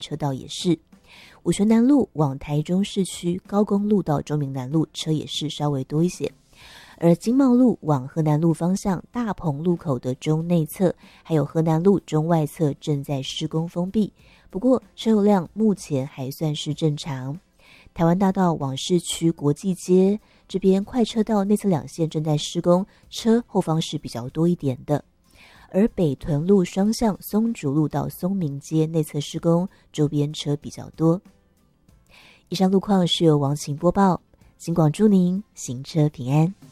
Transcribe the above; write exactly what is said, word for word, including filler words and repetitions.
车道也是。五权南路往台中市区高公路到中明南路车也是稍微多一些。而经贸路往河南路方向大鹏路口的中内侧，还有河南路中外侧正在施工封闭，不过车流量目前还算是正常。台湾大道往市区国际街这边快车道内侧两线正在施工，车后方是比较多一点的。而北屯路双向松竹路到松明街内侧施工，周边车比较多。以上路况是由王晴播报，警广祝您行车平安。